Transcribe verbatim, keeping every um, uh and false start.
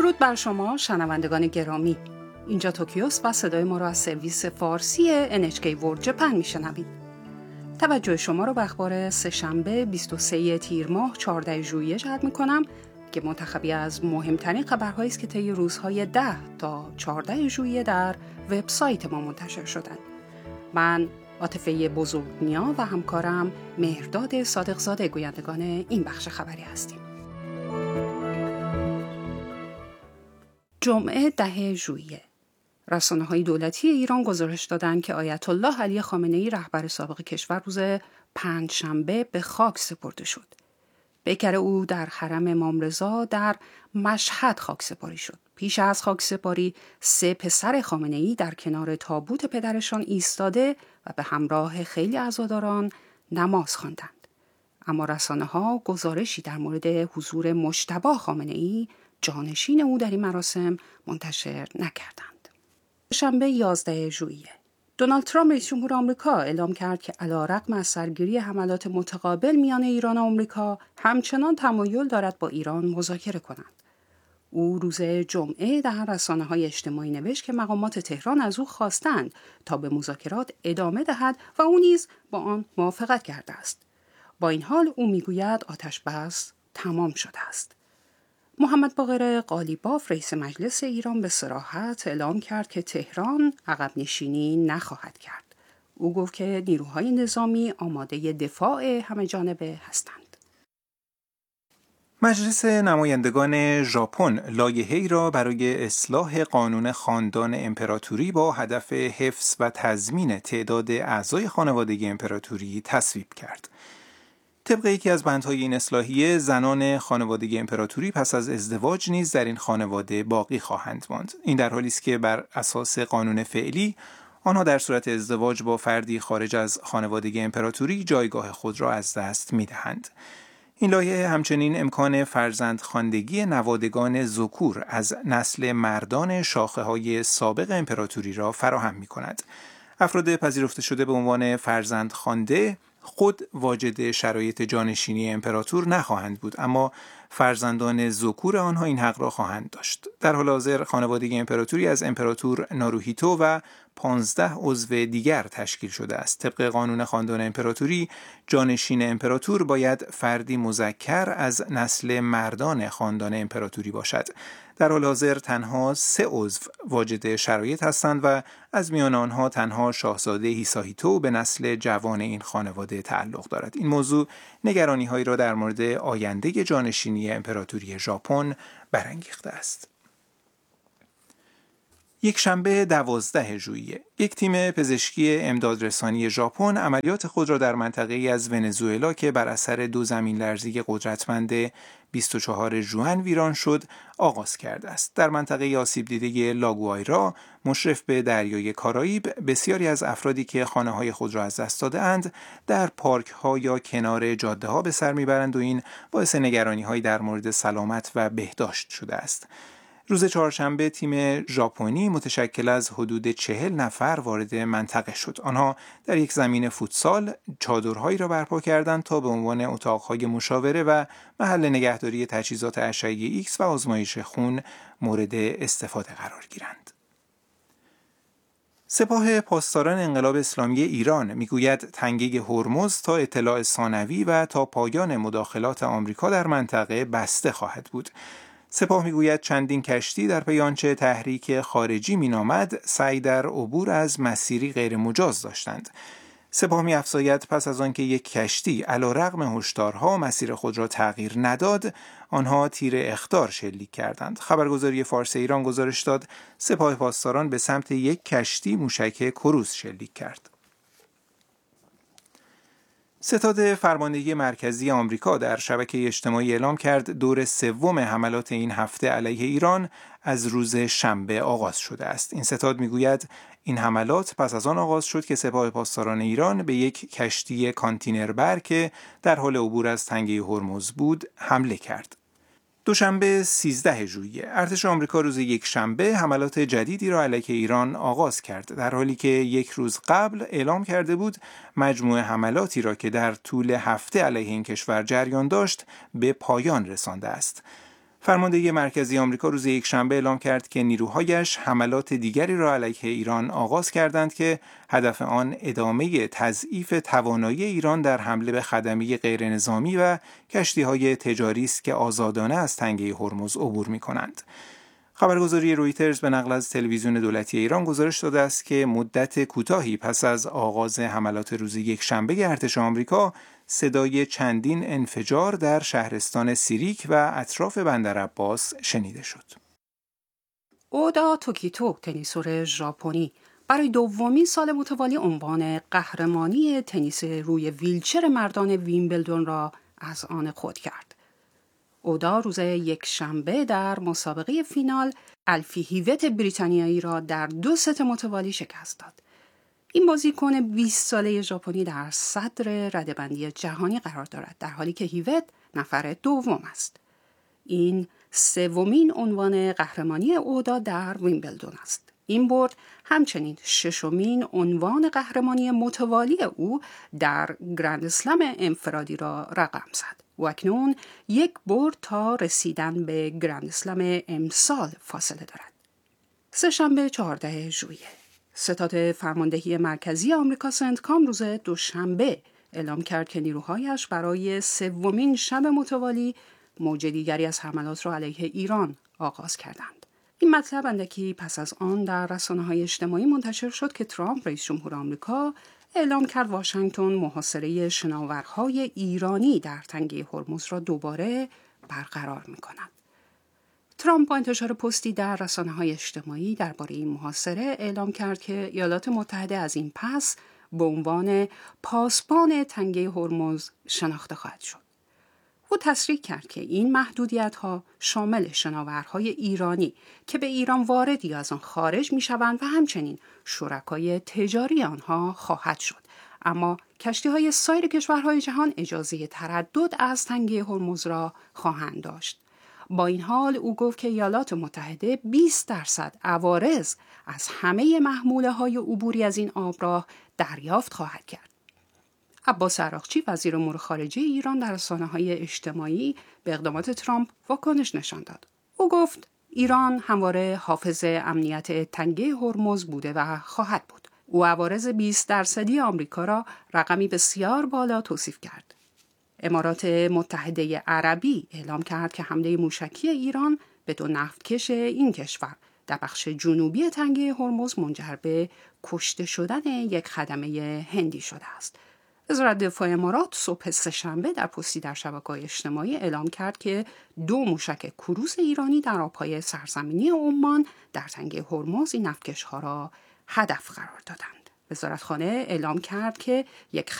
درود بر شما شنوندگان گرامی. اینجا توکیوس و صدای ما را از سرویس فارسی ان اچ کی ورلد ژاپن میشنوید. توجه شما را به اخبار سه‌شنبه بیست و سوم تیر ماه چهاردهم ژوئیه جلب می‌کنم که منتخبی از مهمترین خبرهایی است که طی روزهای ده تا چهاردهم ژوئیه در وبسایت ما منتشر شدند. من عاطفه بزرگنیا و همکارم مهرداد صادقزاده گویندگان این بخش خبری هستیم. جمعه ده ژوئیه رسانه‌های دولتی ایران گزارش دادند که آیت الله علی خامنه‌ای رهبر سابق کشور روز پنجشنبه به خاک سپرده شد. پیکر او در حرم امام رضا در مشهد خاک سپاری شد. پیش از خاک سپاری سه پسر خامنه‌ای در کنار تابوت پدرشان ایستاده و به همراه خیلی عزاداران نماز خواندند. اما رسانه‌ها گزارشی در مورد حضور مجتبی خامنه‌ای جانشین او در این مراسم منتشر نکردند. شنبه یازدهم ژوئیه دونالد ترامپ رئیس جمهور آمریکا اعلام کرد که علیرغم از سرگیری حملات متقابل میان ایران و آمریکا همچنان تمایل دارد با ایران مذاکره کند. او روز جمعه در رسانه‌های اجتماعی نوشت که مقامات تهران از او خواستند تا به مذاکرات ادامه دهد و او نیز با آن موافقت کرده است. با این حال او میگوید آتش بس تمام شده است. محمد باقر قالیباف رئیس مجلس ایران به صراحت اعلام کرد که تهران عقب نشینی نخواهد کرد. او گفت که نیروهای نظامی آماده دفاع همه‌جانبه هستند. مجلس نمایندگان ژاپن لایحه‌ای را برای اصلاح قانون خاندان امپراتوری با هدف حفظ و تضمین تعداد اعضای خانواده امپراتوری تصویب کرد. طبق یکی از بندهای این اصلاحیه، زنان خانواده امپراتوری پس از ازدواج نیز در این خانواده باقی خواهند ماند. این در حالی است که بر اساس قانون فعلی آنها در صورت ازدواج با فردی خارج از خانواده امپراتوری جایگاه خود را از دست می‌دهند. این لایحه همچنین امکان فرزندخواندگی نوادگان ذکور از نسل مردان شاخه‌های سابق امپراتوری را فراهم می‌کند. افراد پذیرفته شده به عنوان فرزندخوانده خود واجد شرایط جانشینی امپراتور نخواهند بود، اما فرزندان ذکور آنها این حق را خواهند داشت. در حال حاضر خانواده امپراتوری از امپراتور ناروهیتو و پانزده عضو دیگر تشکیل شده است. طبق قانون خاندان امپراتوری، جانشین امپراتور باید فردی مذکر از نسل مردان خاندان امپراتوری باشد. در حال حاضر تنها سه عضو واجد شرایط هستند و از میان آنها تنها شاهزاده هیساهیتو به نسل جوان این خانواده تعلق دارد. این موضوع نگرانی‌هایی را در مورد آینده جانشینی امپراتوری ژاپن برانگیخته است. یک شنبه دوازده ژوئیه یک تیم پزشکی امدادرسانی ژاپن عملیات خود را در منطقه‌ای از ونزوئلا که بر اثر دو زمین لرزه قدرتمند بیست و چهارم ژوئن ویران شد آغاز کرده است. در منطقه آسیب دیده لاگوایرا مشرف به دریای کارائیب، بسیاری از افرادی که خانه‌های خود را از دست داده‌اند در پارک‌ها یا کنار جاده‌ها به سر می‌برند و این باعث نگرانی‌هایی در مورد سلامت و بهداشت شده است. روز چهارشنبه تیم ژاپنی متشکل از حدود چهل نفر وارد منطقه شد. آنها در یک زمین فوتسال چادرهایی را برپا کردند تا به عنوان اتاقهای مشاوره و محل نگهداری تجهیزات اشعه ایکس و آزمایش خون مورد استفاده قرار گیرند. سپاه پاسداران انقلاب اسلامی ایران میگوید تنگه هرمز تا اطلاع ثانوی و تا پایان مداخلات آمریکا در منطقه بسته خواهد بود. سپاه میگوید چندین کشتی در پی آنچه تحریک خارجی مینامد سعی در عبور از مسیری غیر مجاز داشتند. سپاه می‌افزاید پس از آنکه یک کشتی علیرغم هشدارها مسیر خود را تغییر نداد، آنها تیر اخطار شلیک کردند. خبرگزاری فارس ایران گزارش داد سپاه پاسداران به سمت یک کشتی موشک کروز شلیک کرد. ستاد فرماندهی مرکزی آمریکا در شبکه اجتماعی اعلام کرد دور سوم حملات این هفته علیه ایران از روز شنبه آغاز شده است. این ستاد میگوید این حملات پس از آن آغاز شد که سپاه پاسداران ایران به یک کشتی کانتینربر که در حال عبور از تنگه هرمز بود حمله کرد. دوشنبه سیزدهم ژوئیه ارتش آمریکا روز یک شنبه حملات جدیدی را علیه ایران آغاز کرد، در حالی که یک روز قبل اعلام کرده بود مجموع حملاتی را که در طول هفته علیه این کشور جریان داشت به پایان رسانده است. فرماندهی مرکزی آمریکا روز یکشنبه اعلام کرد که نیروهایش حملات دیگری را علیه ایران آغاز کردند که هدف آن ادامه تضعیف توانایی ایران در حمله به خدمه غیرنظامی و کشتی‌های تجاری است که آزادانه از تنگه هرمز عبور می‌کنند. خبرگزاری رویترز به نقل از تلویزیون دولتی ایران گزارش داده است که مدت کوتاهی پس از آغاز حملات روز یکشنبه ارتش آمریکا، صدای چندین انفجار در شهرستان سیریک و اطراف بندر عباس شنیده شد. اودا توکیتو، تنیسور ژاپنی، برای دومین سال متوالی عنوان قهرمانی تنیس روی ویلچر مردان ویمبلدون را از آن خود کرد. اودا روز یک شنبه در مسابقه فینال الفی هیوت بریتانیایی را در دو ست متوالی شکست داد. این بازیکن بیست ساله ژاپنی در صدر رده‌بندی جهانی قرار دارد، در حالی که هیوت نفر دوم است. این سومین عنوان قهرمانی اودا در ویمبلدون است. این برد همچنین ششمین عنوان قهرمانی متوالی او در گرند اسلم انفرادی را رقم زد. و اکنون یک برد تا رسیدن به گرند اسلم امسال فاصله دارد. سه‌شنبه چهاردهم ژوئیه، ستاد فرماندهی مرکزی آمریکا سنتکام روز دوشنبه اعلام کرد که نیروهایش برای سومین شب متوالی موج دیگری از حملات را علیه ایران آغاز کردند. این مطلب اندکی پس از آن در رسانه‌های اجتماعی منتشر شد که ترامپ رئیس جمهور آمریکا اعلام کرد واشنگتن محاصره شناورهای ایرانی در تنگه هرمز را دوباره برقرار می‌کند. ترامپ با انتشار پستی در رسانه‌های اجتماعی درباره این محاصره اعلام کرد که ایالات متحده از این پس به عنوان پاسبان تنگه هرمز شناخته خواهد شد. او تصریح کرد که این محدودیت‌ها شامل شناورهای ایرانی که به ایران وارد یا از آن خارج می‌شوند و همچنین شرکای تجاری آنها خواهد شد. اما کشتی‌های سایر کشورهای جهان اجازه تردد از تنگه هرمز را خواهند داشت. با این حال او گفت که ایالات متحده بیست درصد عوارض از همه محموله‌های عبوری از این آبراه دریافت خواهد کرد. عباس عراقچی، وزیر امور خارجه ایران، در رسانه‌های اجتماعی به اقدامات ترامپ واکنش نشان داد. او گفت ایران همواره حافظ امنیت تنگه هرمز بوده و خواهد بود. او عوارض بیست درصدی آمریکا را رقمی بسیار بالا توصیف کرد. امارات متحده عربی اعلام کرد که حمله موشکی ایران به دو نفتکش این کشور در بخش جنوبی تنگه هرمز منجر به کشته شدن یک خدمه هندی شده است. وزارت دفاع امارات صبح سه‌شنبه در پستی در شبکه‌های اجتماعی اعلام کرد که دو موشک کروز ایرانی در آبهای سرزمینی عمان در تنگه هرمز این نفتکش‌ها را هدف قرار دادند. وزارتخانه اعلام کرد که یک